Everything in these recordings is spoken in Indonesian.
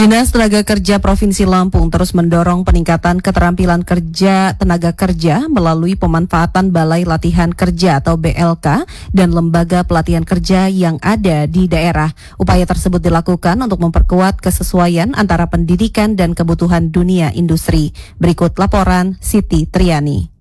Dinas Tenaga Kerja Provinsi Lampung terus mendorong peningkatan keterampilan kerja tenaga kerja melalui pemanfaatan Balai Latihan Kerja atau BLK dan lembaga pelatihan kerja yang ada di daerah. Upaya tersebut dilakukan untuk memperkuat kesesuaian antara pendidikan dan kebutuhan dunia industri. Berikut laporan Siti Triani.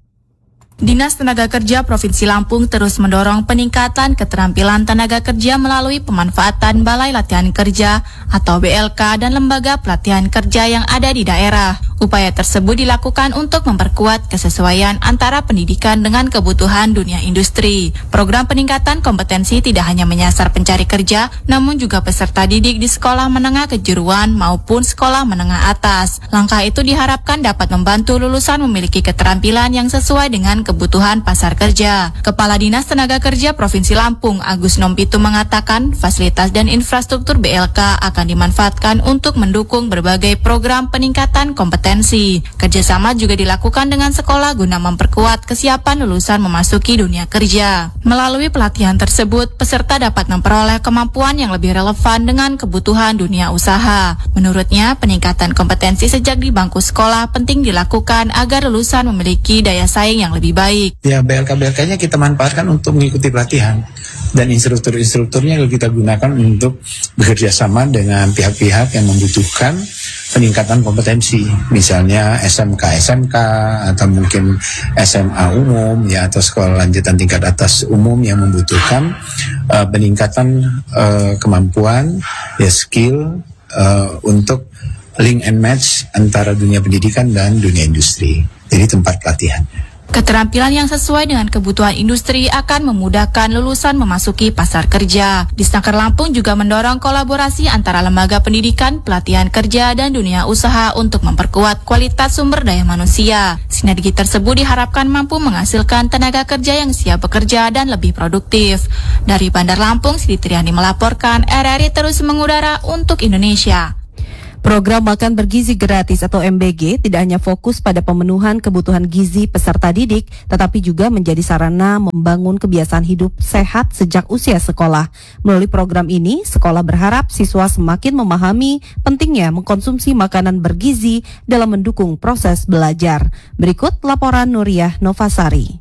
Dinas Tenaga Kerja Provinsi Lampung terus mendorong peningkatan keterampilan tenaga kerja melalui pemanfaatan Balai Latihan Kerja atau BLK dan lembaga pelatihan kerja yang ada di daerah. Upaya tersebut dilakukan untuk memperkuat kesesuaian antara pendidikan dengan kebutuhan dunia industri. Program peningkatan kompetensi tidak hanya menyasar pencari kerja, namun juga peserta didik di sekolah menengah kejuruan maupun sekolah menengah atas. Langkah itu diharapkan dapat membantu lulusan memiliki keterampilan yang sesuai dengan kebutuhan pasar kerja. Kepala Dinas Tenaga Kerja Provinsi Lampung, Agus Nompitu mengatakan, fasilitas dan infrastruktur BLK akan dimanfaatkan untuk mendukung berbagai program peningkatan kompetensi. Kerjasama juga dilakukan dengan sekolah guna memperkuat kesiapan lulusan memasuki dunia kerja. Melalui pelatihan tersebut, peserta dapat memperoleh kemampuan yang lebih relevan dengan kebutuhan dunia usaha. Menurutnya, peningkatan kompetensi sejak di bangku sekolah penting dilakukan agar lulusan memiliki daya saing yang lebih baik. Ya, BLK-BLK-nya kita manfaatkan untuk mengikuti pelatihan dan instruktur-instrukturnya kita gunakan untuk bekerja sama dengan pihak-pihak yang membutuhkan peningkatan kompetensi, misalnya SMK atau mungkin SMA umum ya, atau sekolah lanjutan tingkat atas umum yang membutuhkan peningkatan kemampuan ya, skill untuk link and match antara dunia pendidikan dan dunia industri. Jadi tempat pelatihan. Keterampilan yang sesuai dengan kebutuhan industri akan memudahkan lulusan memasuki pasar kerja. Disnaker Lampung juga mendorong kolaborasi antara lembaga pendidikan, pelatihan kerja, dan dunia usaha untuk memperkuat kualitas sumber daya manusia. Sinergi tersebut diharapkan mampu menghasilkan tenaga kerja yang siap bekerja dan lebih produktif. Dari Bandar Lampung, Siti Triani melaporkan, RRI terus mengudara untuk Indonesia. Program Makan Bergizi Gratis atau MBG tidak hanya fokus pada pemenuhan kebutuhan gizi peserta didik, tetapi juga menjadi sarana membangun kebiasaan hidup sehat sejak usia sekolah. Melalui program ini, sekolah berharap siswa semakin memahami pentingnya mengkonsumsi makanan bergizi dalam mendukung proses belajar. Berikut laporan Nuriyah Novasari.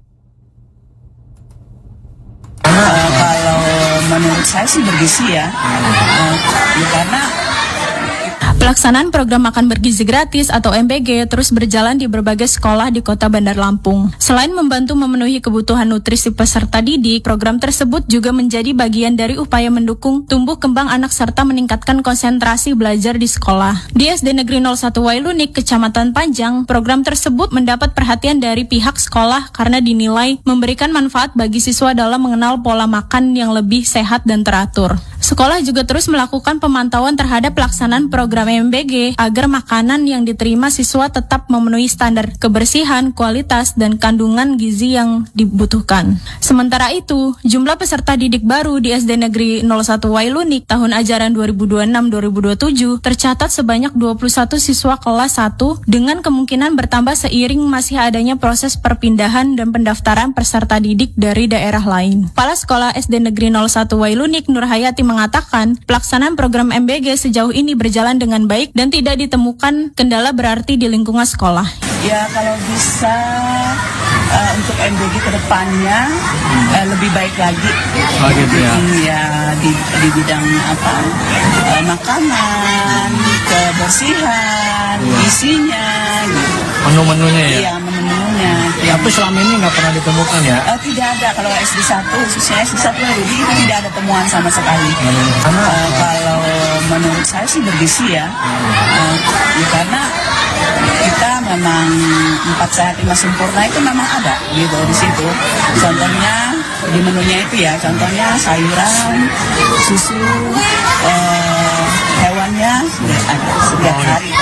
Kalau menurut saya sih bergizi ya, karena pelaksanaan program Makan Bergizi Gratis atau MBG terus berjalan di berbagai sekolah di Kota Bandar Lampung. Selain membantu memenuhi kebutuhan nutrisi peserta didik, program tersebut juga menjadi bagian dari upaya mendukung tumbuh kembang anak serta meningkatkan konsentrasi belajar di sekolah. Di SD Negeri 01 Wailunik, Kecamatan Panjang, program tersebut mendapat perhatian dari pihak sekolah karena dinilai memberikan manfaat bagi siswa dalam mengenal pola makan yang lebih sehat dan teratur. Sekolah juga terus melakukan pemantauan terhadap pelaksanaan program MBG agar makanan yang diterima siswa tetap memenuhi standar kebersihan, kualitas, dan kandungan gizi yang dibutuhkan. Sementara itu, jumlah peserta didik baru di SD Negeri 01 Wailunik tahun ajaran 2026-2027 tercatat sebanyak 21 siswa kelas 1 dengan kemungkinan bertambah seiring masih adanya proses perpindahan dan pendaftaran peserta didik dari daerah lain. Kepala Sekolah SD Negeri 01 Wailunik Nurhayati mengatakan pelaksanaan program MBG sejauh ini berjalan dengan baik dan tidak ditemukan kendala berarti di lingkungan sekolah. Ya kalau bisa untuk MBG ke depannya lebih baik lagi. Oh gitu ya. Ya di bidang apa? Makanan, kebersihan, isinya gitu. Menu-menunya ya? Iya, menu-menunya. Tapi selama ini nggak pernah ditemukan ya? Tidak ada, kalau SD 1, khususnya SD 1 itu tidak ada temuan sama sekali. Kalau menurut saya sih bergizi ya, karena kita memang 4 sehat 5 sempurna itu memang ada gitu di situ. Contohnya di menunya itu ya, contohnya sayuran, susu, hewannya sudah ada setiap hari.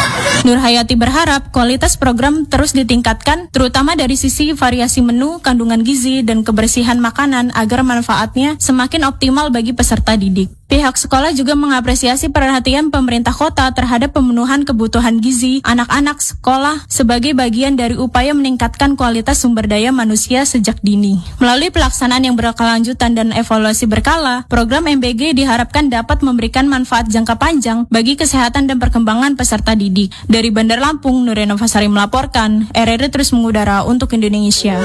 Nur Hayati berharap kualitas program terus ditingkatkan, terutama dari sisi variasi menu, kandungan gizi, dan kebersihan makanan agar manfaatnya semakin optimal bagi peserta didik. Pihak sekolah juga mengapresiasi perhatian pemerintah kota terhadap pemenuhan kebutuhan gizi anak-anak sekolah sebagai bagian dari upaya meningkatkan kualitas sumber daya manusia sejak dini. Melalui pelaksanaan yang berkelanjutan dan evaluasi berkala, program MBG diharapkan dapat memberikan manfaat jangka panjang bagi kesehatan dan perkembangan peserta didik. Dari Bandar Lampung, Nurena Fasari melaporkan, RRI terus mengudara untuk Indonesia.